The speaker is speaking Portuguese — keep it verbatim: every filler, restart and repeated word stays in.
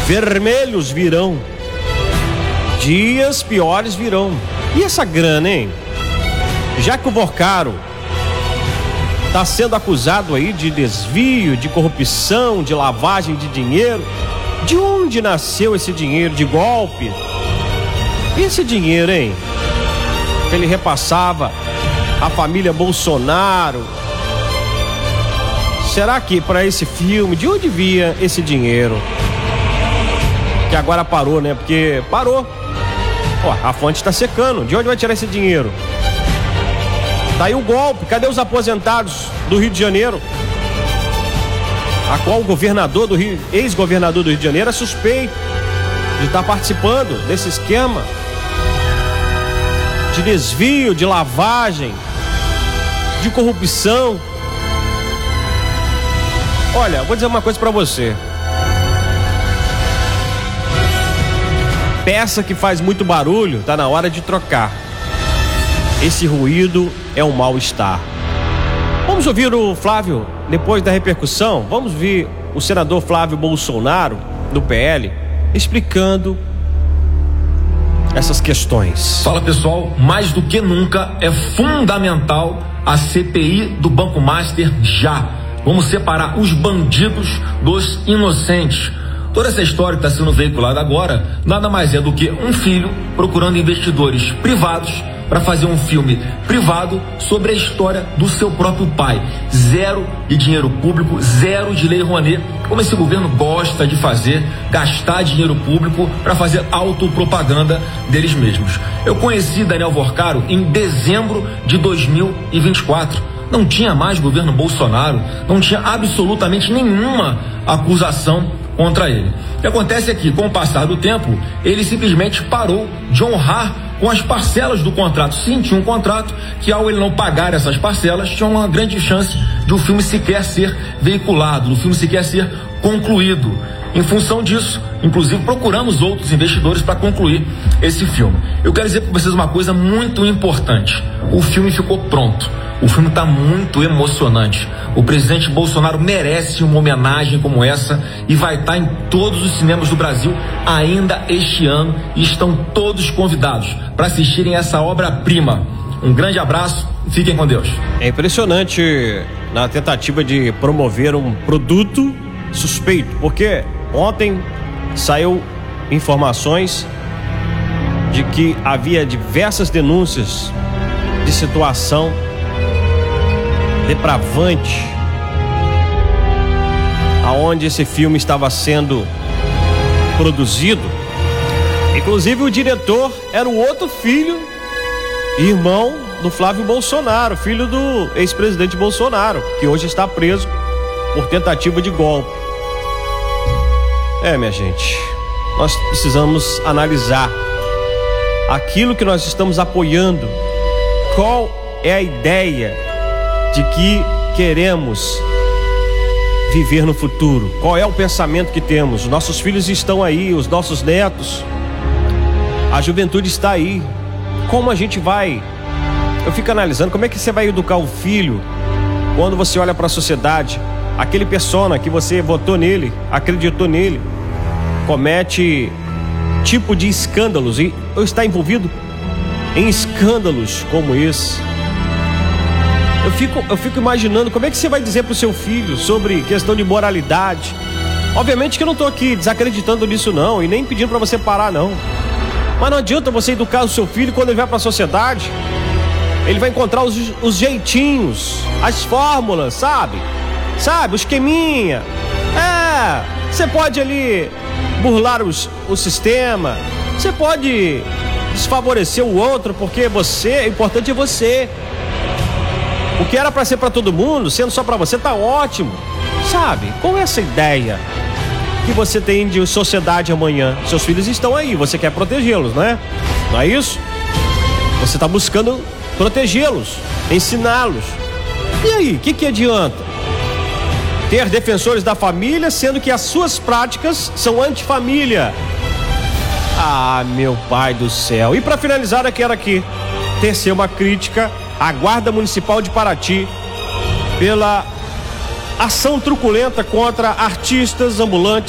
vermelhos virão, dias piores virão. E essa grana, hein? Já que o Vorcaro está sendo acusado aí de desvio, de corrupção, de lavagem de dinheiro, de onde nasceu esse dinheiro de golpe? E esse dinheiro, hein? Que ele repassava à família Bolsonaro. Será que para esse filme, de onde via esse dinheiro? Que agora parou, né? Porque parou. Ó, a fonte está secando. De onde vai tirar esse dinheiro? Tá aí o golpe. Cadê os aposentados do Rio de Janeiro? A qual o governador do Rio, ex-governador do Rio de Janeiro é suspeito de estar participando desse esquema de desvio, de lavagem, de corrupção. Olha, vou dizer uma coisa pra você. Peça que faz muito barulho, tá na hora de trocar. Esse ruído é um mal-estar. Vamos ouvir o Flávio, depois da repercussão, vamos ver o senador Flávio Bolsonaro, do P L, explicando essas questões. Fala, pessoal, mais do que nunca é fundamental a C P I do Banco Master já. Vamos separar os bandidos dos inocentes. Toda essa história que está sendo veiculada agora nada mais é do que um filho procurando investidores privados para fazer um filme privado sobre a história do seu próprio pai. Zero de dinheiro público, zero de lei Rouanet, como esse governo gosta de fazer, gastar dinheiro público para fazer autopropaganda deles mesmos. Eu conheci Daniel Vorcaro em dezembro de dois mil e vinte e quatro. Não tinha mais governo Bolsonaro, não tinha absolutamente nenhuma acusação contra ele. O que acontece é que, com o passar do tempo, ele simplesmente parou de honrar com as parcelas do contrato. Sim, tinha um contrato que, ao ele não pagar essas parcelas, tinha uma grande chance de o filme sequer ser veiculado, do filme sequer ser concluído. Em função disso, inclusive, procuramos outros investidores para concluir esse filme. Eu quero dizer para vocês uma coisa muito importante. O filme ficou pronto. O filme está muito emocionante. O presidente Bolsonaro merece uma homenagem como essa e vai estar em todos os cinemas do Brasil ainda este ano, e estão todos convidados para assistirem essa obra-prima. Um grande abraço, fiquem com Deus. É impressionante na tentativa de promover um produto suspeito, porque ontem saiu informações de que havia diversas denúncias de situação depravante, aonde esse filme estava sendo produzido. Inclusive o diretor era o outro filho, irmão do Flávio Bolsonaro, filho do ex-presidente Bolsonaro, que hoje está preso por tentativa de golpe. É, minha gente, nós precisamos analisar aquilo que nós estamos apoiando. Qual é a ideia de que queremos viver no futuro? Qual é o pensamento que temos? Os nossos filhos estão aí, os nossos netos, a juventude está aí. Como a gente vai? Eu fico analisando como é que você vai educar o filho quando você olha para a sociedade, aquele persona que você votou nele, acreditou nele, comete tipo de escândalos e está envolvido em escândalos como esse. Eu fico, eu fico imaginando como é que você vai dizer pro seu filho sobre questão de moralidade. Obviamente que eu não tô aqui desacreditando nisso não, e nem pedindo pra você parar não. Mas não adianta você educar o seu filho quando ele vai pra sociedade. Ele vai encontrar os, os jeitinhos, as fórmulas, sabe? Sabe, o esqueminha. É, você pode ali burlar os, o sistema. Você pode desfavorecer o outro, porque você, o importante é você. O que era pra ser pra todo mundo, sendo só pra você, tá ótimo. Sabe, qual é essa ideia que você tem de sociedade amanhã? Seus filhos estão aí, você quer protegê-los, né? Não é isso? Você tá buscando protegê-los, ensiná-los. E aí, o que que adianta ter defensores da família, sendo que as suas práticas são antifamília? Ah, meu pai do céu. E pra finalizar, eu quero aqui tecer uma crítica à Guarda Municipal de Paraty pela ação truculenta contra artistas ambulantes